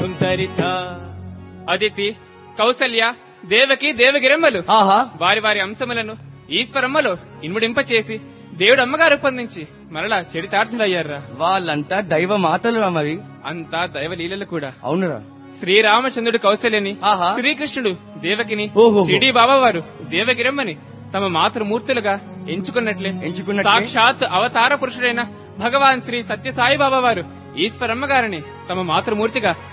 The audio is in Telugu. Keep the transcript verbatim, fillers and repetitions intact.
సౌందర్యత అదితి కౌసల్య దేవకి దేవగిరమ్మలు ఆహా వారి వారి అంశములను ఈశ్వరమ్మలో ఇన్ముడింపచేసి దేవుడు అమ్మగారు రూపొందించి మరలా చరితార్థులయ్యారా. వాళ్ళంతా దైవ మాతలు రా మరి. అంతా దైవలీలలు కూడా. అవునురా. శ్రీరామచంద్రుడు కౌసల్యని, ఆహా శ్రీకృష్ణుడు దేవకిని, ఓహో సిడి బాబా వారు దేవగిరమ్మని తమ మాతృమూర్తులుగా ఎంచుకున్నట్లే ఎంచుకున్నట్లే సాక్షాత్ అవతార పురుషుడైన భగవాన్ శ్రీ సత్యసాయి బాబా వారు ఈశ్వరమ్మ గారిని తమ మాతృమూర్తిగా